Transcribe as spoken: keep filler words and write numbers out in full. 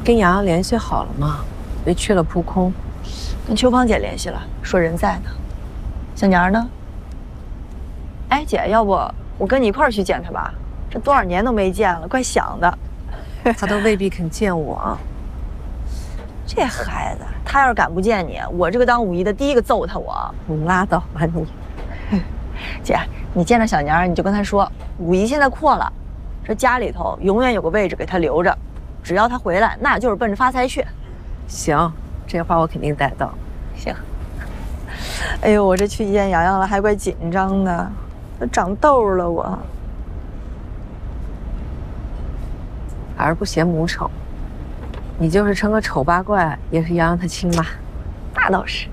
跟洋洋联系好了吗？别去了扑空。 跟秋芳姐联系了，说人在呢。小年儿呢？哎，姐，要不我跟你一块儿去见她吧？这多少年都没见了，怪想的。 他都未必肯见我。 这孩子，他要是敢不见你，我这个当五姨的第一个揍他我。 你拉倒吧你。 姐，你见着小年儿，你就跟她说，五姨现在阔了，这家里头永远有个位置给她留着，只要她回来，那就是奔着发财去。 行，这话我肯定带到。 行。哎呦，我这去见洋洋了，还怪紧张的，都长痘了我。 儿不嫌母丑，你就是称个丑八怪，也是洋洋他亲妈。 那倒是。